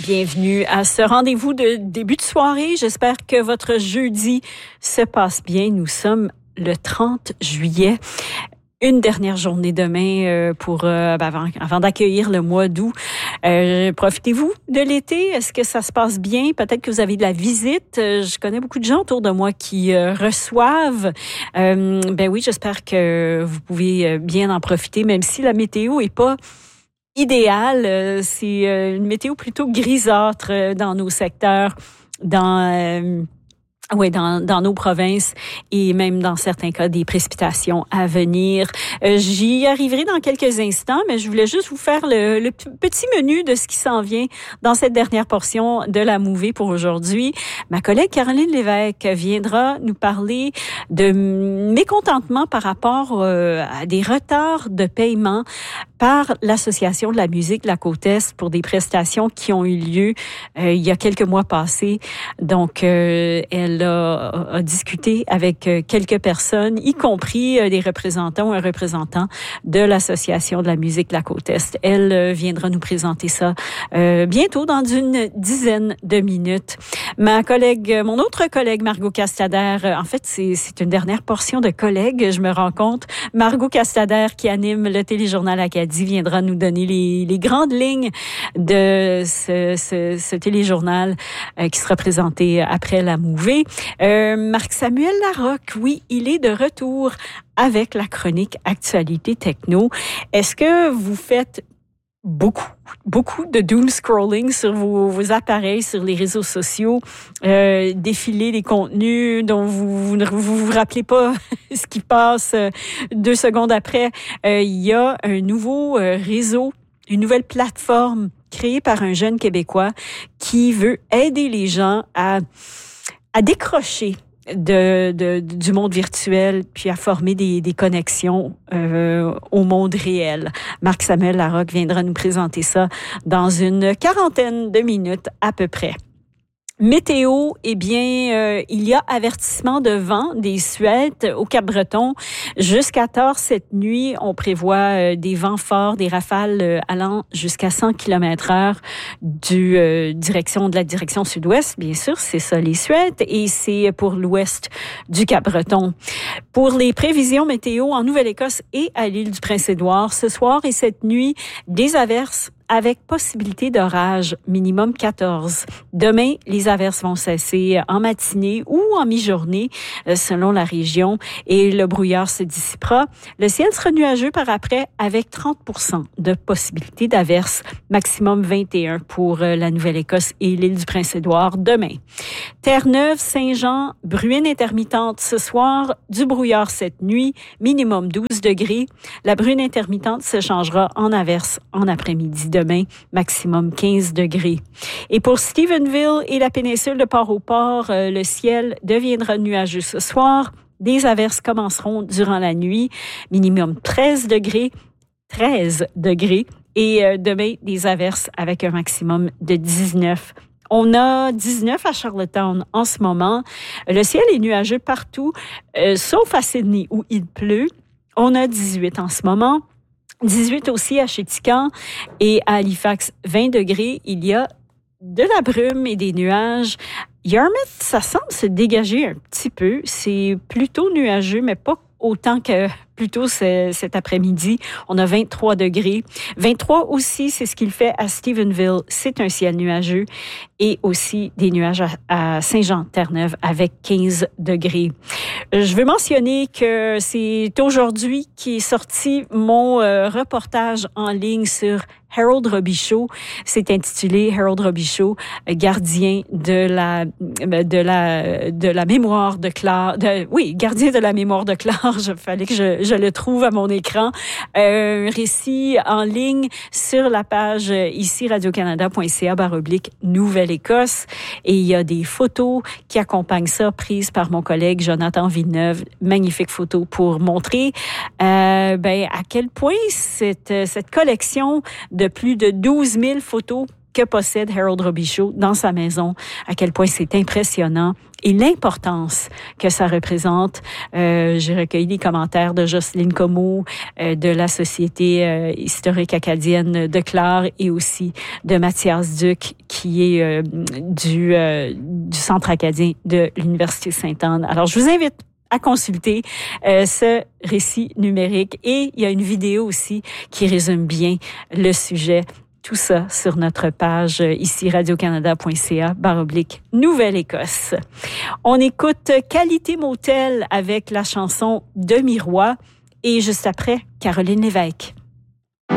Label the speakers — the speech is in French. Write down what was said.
Speaker 1: Bienvenue à ce rendez-vous de début de soirée. J'espère que votre jeudi se passe bien. Nous sommes le 30 juillet. Une dernière journée demain avant d'accueillir le mois d'août. Profitez-vous de l'été? Est-ce que ça se passe bien? Peut-être que vous avez de la visite. Je connais beaucoup de gens autour de moi qui reçoivent. Oui, j'espère que vous pouvez bien en profiter, même si la météo est pas idéale. C'est une météo plutôt grisâtre dans nos secteurs, dans nos provinces et même dans certains cas des précipitations à venir. J'y arriverai dans quelques instants, mais je voulais juste vous faire le petit menu de ce qui s'en vient dans cette dernière portion de la Mouvée pour aujourd'hui. Ma collègue Caroline Lévesque viendra nous parler de mécontentement par rapport à des retards de paiement par l'Association de la musique de la Côte-Est pour des prestations qui ont eu lieu il y a quelques mois passés. Donc, elle a discuté avec quelques personnes, y compris des représentants ou un représentant de l'Association de la musique de la Côte-Est. Elle viendra nous présenter ça bientôt, dans une dizaine de minutes. Mon autre collègue, Margot Castader, en fait, c'est une dernière portion de collègues, je me rends compte. Margot Castader, qui anime le téléjournal Acadie, viendra nous donner les grandes lignes de ce téléjournal qui sera présenté après la Mouvée. Marc-Samuel Larocque, oui, il est de retour avec la chronique Actualité Techno. Est-ce que vous faites beaucoup de doom scrolling sur vos appareils, sur les réseaux sociaux, défiler des contenus dont vous vous rappelez pas ce qui passe 2 secondes après? Il y a un nouveau réseau, une nouvelle plateforme créée par un jeune Québécois qui veut aider les gens à décrocher du monde virtuel, puis à former des connexions au monde réel. Marc-Samuel Larocque viendra nous présenter ça dans une quarantaine de minutes à peu près. Météo, il y a avertissement de vent des suettes au Cap-Breton. Jusqu'à tard cette nuit, on prévoit des vents forts, des rafales allant jusqu'à 100 km/h de la direction sud-ouest. Bien sûr, c'est ça les suettes, et c'est pour l'ouest du Cap-Breton. Pour les prévisions météo en Nouvelle-Écosse et à l'île du Prince-Édouard, ce soir et cette nuit, des averses avec possibilité d'orage, minimum 14. Demain, les averses vont cesser en matinée ou en mi-journée, selon la région, et le brouillard se dissipera. Le ciel sera nuageux par après, avec 30% de possibilité d'averses, maximum 21 pour la Nouvelle-Écosse et l'île du Prince-Édouard demain. Terre-Neuve, Saint-Jean, bruine intermittente ce soir, du brouillard cette nuit, minimum 12 degrés. La bruine intermittente se changera en averse en après-midi demain, maximum 15 degrés. Et pour Stephenville et la péninsule de Port-au-Port, le ciel deviendra nuageux ce soir. Des averses commenceront durant la nuit, minimum 13 degrés. Et demain, des averses avec un maximum de 19. On a 19 à Charlottetown en ce moment. Le ciel est nuageux partout, sauf à Sydney où il pleut. On a 18 en ce moment. 18 aussi à Chéticamp et à Halifax, 20 degrés. Il y a de la brume et des nuages. Yarmouth, ça semble se dégager un petit peu. C'est plutôt nuageux, mais pas autant que plutôt cet après-midi. On a 23 degrés. 23 aussi, c'est ce qu'il fait à Stephenville. C'est un ciel nuageux et aussi des nuages à Saint-Jean-Terre-Neuve avec 15 degrés. Je veux mentionner que c'est aujourd'hui qui est sorti mon reportage en ligne sur Harold Robichaud. C'est intitulé Harold Robichaud, gardien de la mémoire de Clare. Gardien de la mémoire de Clare. Il fallait que je le trouve à mon écran. Un récit en ligne sur la page ici radiocanada.ca/Nouvelle-Écosse. Et il y a des photos qui accompagnent ça, prises par mon collègue Jonathan Villeneuve. Magnifique photo pour montrer à quel point cette collection de plus de 12 000 photos que possède Harold Robichaud dans sa maison, à quel point c'est impressionnant et l'importance que ça représente. J'ai recueilli les commentaires de Jocelyne Comeau, de la Société historique acadienne de Clare et aussi de Mathias Duc, qui est du Centre acadien de l'Université Sainte-Anne. Alors, je vous invite à consulter ce récit numérique et il y a une vidéo aussi qui résume bien le sujet. Tout ça sur notre page ici radiocanada.ca/Nouvelle-Écosse. On écoute Qualité Motel avec la chanson Demi-Roi et juste après, Caroline Lévesque.